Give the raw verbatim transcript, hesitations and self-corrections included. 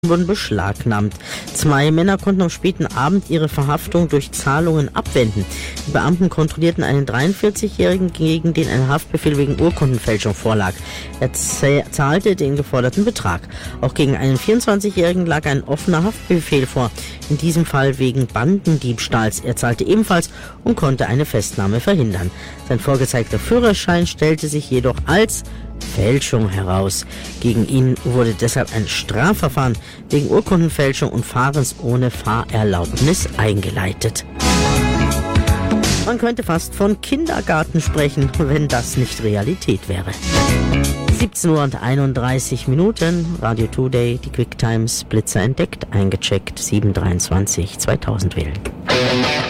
wurden beschlagnahmt. Zwei Männer konnten am späten Abend ihre Verhaftung durch Zahlungen abwenden. Die Beamten kontrollierten einen dreiundvierzigjährigen, gegen den ein Haftbefehl wegen Urkundenfälschung vorlag. Er zahlte den geforderten Betrag. Auch gegen einen vierundzwanzigjährigen lag ein offener Haftbefehl vor, in diesem Fall wegen Bandendiebstahls. Er zahlte ebenfalls und konnte eine Festnahme verhindern. Sein vorgezeigter Führerschein stellte sich jedoch als Fälschung heraus. Gegen ihn wurde deshalb ein Strafverfahren wegen Urkundenfälschung und Fahrens ohne Fahrerlaubnis eingeleitet. Man könnte fast von Kindergarten sprechen, wenn das nicht Realität wäre. siebzehn Uhr und einunddreißig Minuten, Radio Today, die Quick Times, Blitzer entdeckt, eingecheckt, sieben dreiundzwanzig zweitausend wählen.